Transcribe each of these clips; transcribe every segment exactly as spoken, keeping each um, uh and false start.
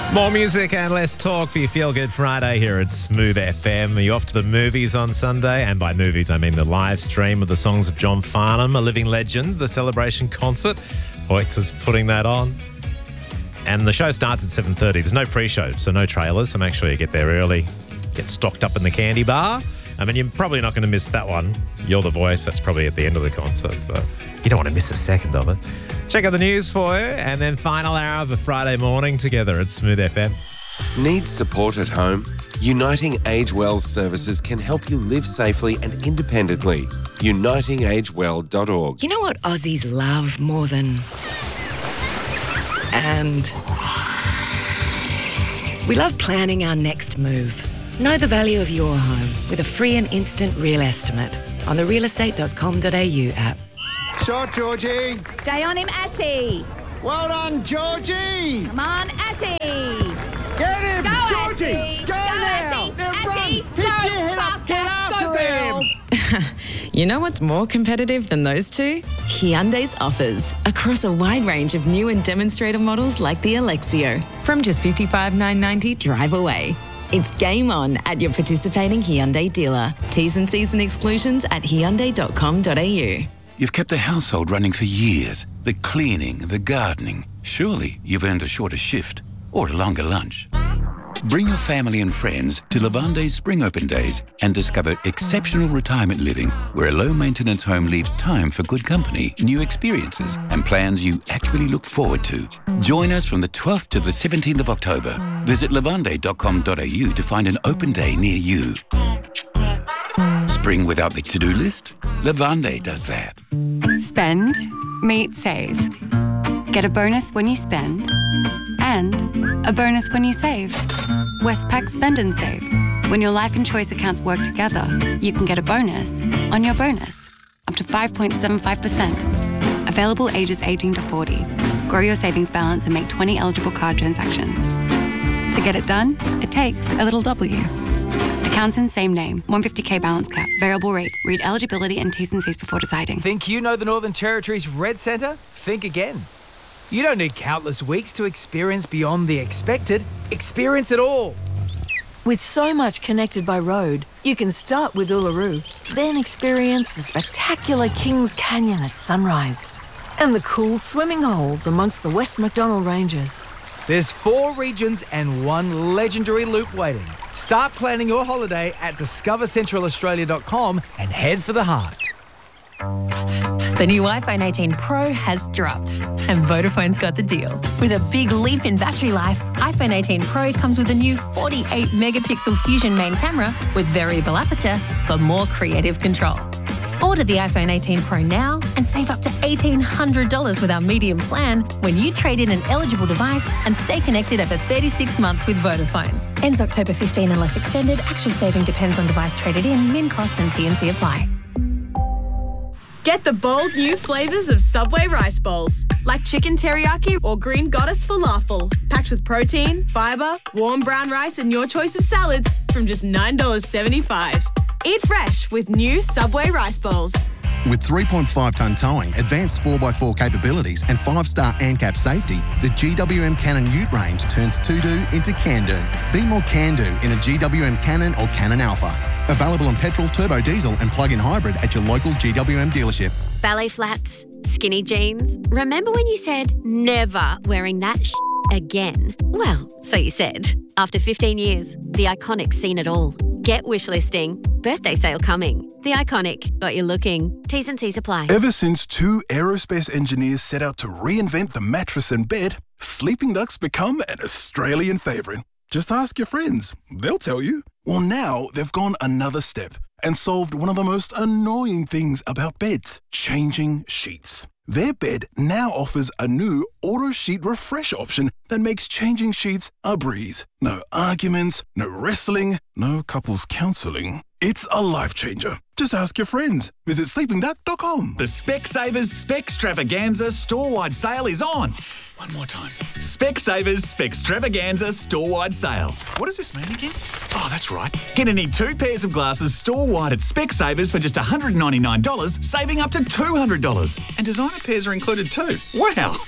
More music and less talk for your Feel Good Friday here at Smooth F M. Are you off to the movies on Sunday? And by movies, I mean the live stream of the songs of John Farnham, a living legend, the Celebration concert. Hoyts is putting that on. And the show starts at seven thirty. There's no pre-show, so no trailers, so make sure you get there early. Get stocked up in the candy bar. I mean, you're probably not going to miss that one. You're the Voice. That's probably at the end of the concert, but you don't want to miss a second of it. Check out the news for you, and then final hour of a Friday morning together at Smooth F M. Need support at home? Uniting Age Well services can help you live safely and independently. uniting age well dot org. You know what Aussies love more than... And... we love planning our next move. Know the value of your home with a free and instant real estimate on the real estate dot com dot a u app. Shot, Georgie. Stay on him, Ashy. Well done, Georgie. Come on, Ashy. Get him, Go, Georgie. Ashy. Go, Go, now. Ashy. Now Ashy. run. Pick Go, your head up. faster. Get after Go, girl. him. You know what's more competitive than those two? Hyundai's offers across a wide range of new and demonstrator models like the Alexio. From just fifty-five thousand nine hundred ninety drive away. It's game on at your participating Hyundai dealer. T's and C's and exclusions at hyundai dot com dot a u. You've kept the household running for years. The cleaning, the gardening. Surely you've earned a shorter shift or a longer lunch. Bring your family and friends to Lavande's Spring Open Days and discover exceptional retirement living where a low-maintenance home leaves time for good company, new experiences and plans you actually look forward to. Join us from the twelfth to the seventeenth of October. Visit lavande dot com dot a u to find an open day near you. Spring without the to-do list? Lavande does that. Spend, meet, save. Get a bonus when you spend and a bonus when you save. Westpac Spend and Save. When your life and choice accounts work together, you can get a bonus on your bonus. Up to five point seven five percent. Available ages eighteen to forty. Grow your savings balance and make twenty eligible card transactions. To get it done, it takes a little W. Accounts in same name. one hundred fifty thousand balance cap. Variable rate. Read eligibility and T's and C's before deciding. Think you know the Northern Territory's Red Centre? Think again. You don't need countless weeks to experience beyond the expected. Experience it all. With so much connected by road, you can start with Uluru, then experience the spectacular Kings Canyon at sunrise and the cool swimming holes amongst the West MacDonnell Ranges. There's four regions and one legendary loop waiting. Start planning your holiday at discover central australia dot com and head for the heart. The new iPhone eighteen Pro has dropped, and Vodafone's got the deal. With a big leap in battery life, iPhone eighteen Pro comes with a new forty-eight megapixel Fusion main camera with variable aperture for more creative control. Order the iPhone eighteen Pro now and save up to eighteen hundred dollars with our medium plan when you trade in an eligible device and stay connected over thirty-six months with Vodafone. Ends October fifteenth unless extended. Actual saving depends on device traded in. Min cost and T and C apply. Get the bold new flavours of Subway rice bowls, like chicken teriyaki or green goddess falafel, packed with protein, fibre, warm brown rice and your choice of salads from just nine dollars seventy-five. Eat fresh with new Subway rice bowls. With three point five tonne towing, advanced four by four capabilities and five star ANCAP safety, the G W M Cannon Ute range turns to-do into can-do. Be more can-do in a G W M Cannon or Cannon Alpha. Available on petrol, turbo diesel and plug-in hybrid at your local G W M dealership. Ballet flats, skinny jeans. Remember when you said never wearing that sh** again? Well, so you said. After fifteen years, The Iconic's seen it all. Get wishlisting. Birthday sale coming. The Iconic. Got you looking. T's and C's apply. Ever since two aerospace engineers set out to reinvent the mattress and bed, Sleeping Duck's become an Australian favourite. Just ask your friends. They'll tell you. Well, now they've gone another step and solved one of the most annoying things about beds, changing sheets. Their bed now offers a new auto sheet refresh option that makes changing sheets a breeze. No arguments, no wrestling, no couples counselling. It's a life changer. Just ask your friends. Visit sleeping duck dot com. The Specsavers Specstravaganza store-wide sale is on. One more time. Specsavers Specstravaganza store-wide sale. What does this mean again? Oh, that's right. Get any two pairs of glasses store-wide at Specsavers for just one hundred ninety-nine dollars, saving up to two hundred dollars. And designer pairs are included too. Wow.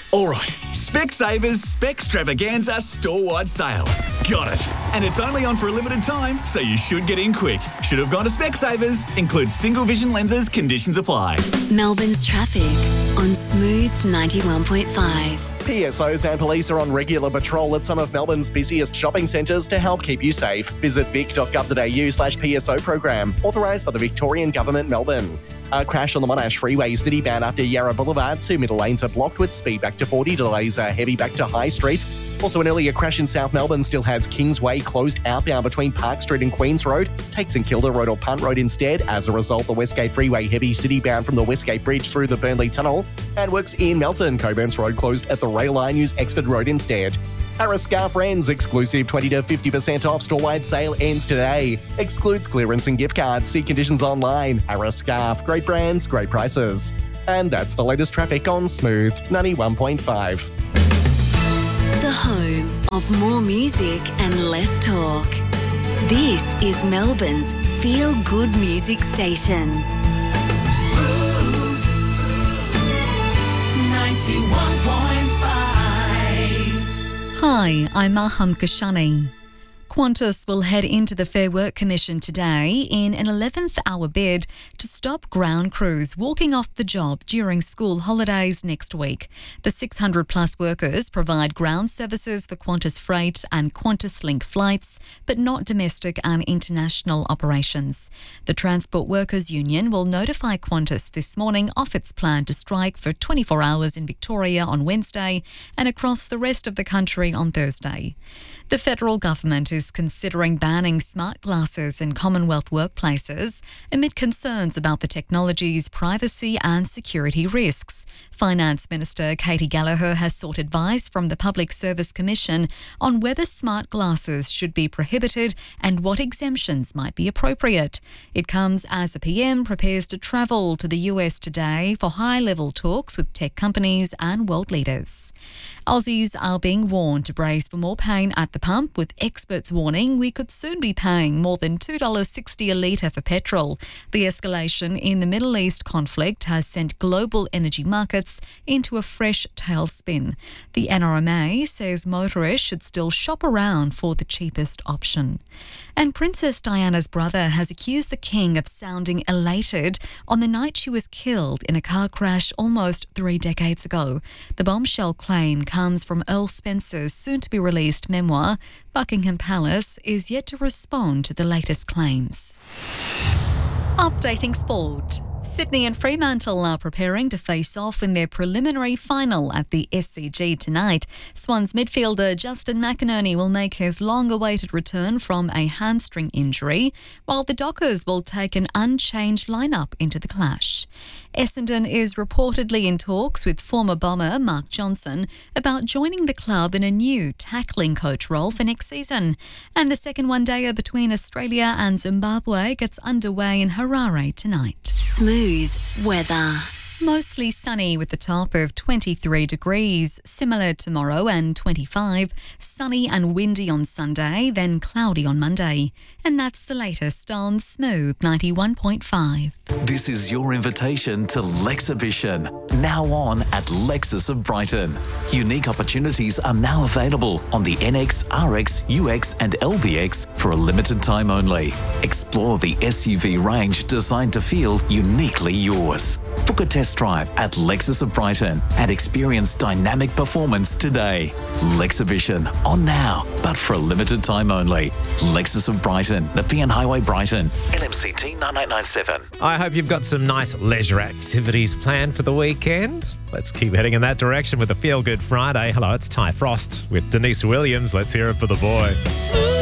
All right, Specsavers Specstravaganza store-wide sale. Got it. And it's only on for a limited time, so you should get in quick. Should have gone to Specsavers. Includes single vision lenses. Conditions apply. Melbourne's traffic on Smooth ninety-one point five. P S Os and police are on regular patrol at some of Melbourne's busiest shopping centres to help keep you safe. Visit vic.gov.au slash PSO program, authorised by the Victorian Government, Melbourne. A crash on the Monash Freeway city-bound after Yarra Boulevard. Two middle lanes are blocked with speed back to forty. Delays are heavy back to High Street. Also, an earlier crash in South Melbourne still has Kingsway closed outbound between Park Street and Queens Road. Take St Kilda Road or Punt Road instead. As a result, the Westgate Freeway heavy city-bound from the Westgate Bridge through the Burnley Tunnel. And works in Melton. Coburn's Road closed at the rail line. Use Exford Road instead. Harris Scarf Friends exclusive twenty to fifty percent off store-wide sale ends today. Excludes clearance and gift cards. See conditions online. Harris Scarf. Great brands, great prices. And that's the latest traffic on Smooth ninety-one point five. The home of more music and less talk. This is Melbourne's feel-good music station. Smooth ninety-one point five. Hi, I'm Maham Kashani. Qantas will head into the Fair Work Commission today in an eleventh hour bid to stop ground crews walking off the job during school holidays next week. The six hundred plus workers provide ground services for Qantas Freight and Qantas Link flights, but not domestic and international operations. The Transport Workers Union will notify Qantas this morning of its plan to strike for twenty-four hours in Victoria on Wednesday and across the rest of the country on Thursday. The federal government is considering banning smart glasses in Commonwealth workplaces amid concerns about the technology's privacy and security risks. Finance Minister Katie Gallagher has sought advice from the Public Service Commission on whether smart glasses should be prohibited and what exemptions might be appropriate. It comes as the P M prepares to travel to the U S today for high-level talks with tech companies and world leaders. Aussies are being warned to brace for more pain at the pump, with experts warning we could soon be paying more than two dollars sixty a litre for petrol. The escalation in the Middle East conflict has sent global energy markets into a fresh tailspin. The N R M A says motorists should still shop around for the cheapest option. And Princess Diana's brother has accused the king of sounding elated on the night she was killed in a car crash almost three decades ago. The bombshell claim comes from Earl Spencer's soon-to-be-released memoir. Buckingham Palace is yet to respond to the latest claims. Updating sport. Sydney and Fremantle are preparing to face off in their preliminary final at the S C G tonight. Swans midfielder Justin McInerney will make his long-awaited return from a hamstring injury, while the Dockers will take an unchanged lineup into the clash. Essendon is reportedly in talks with former Bomber Mark Johnson about joining the club in a new tackling coach role for next season. And the second one-dayer between Australia and Zimbabwe gets underway in Harare tonight. Smooth weather. Mostly sunny with the top of twenty-three degrees, similar tomorrow and twenty-five. Sunny and windy on Sunday, then cloudy on Monday. And that's the latest on Smooth ninety-one point five. This is your invitation to Lexhibition, now on at Lexus of Brighton. Unique opportunities are now available on the N X, R X, U X and L V X for a limited time only. Explore the S U V range designed to feel uniquely yours. Book a test drive at Lexus of Brighton and experience dynamic performance today. Lexhibition, on now, but for a limited time only. Lexus of Brighton, Nepean Highway, Brighton, L M C T nine eight nine seven. I hope you've got some nice leisure activities planned for the weekend. Let's keep heading in that direction with a Feel Good Friday. Hello, it's Ty Frost with Denise Williams. Let's hear it for the boy.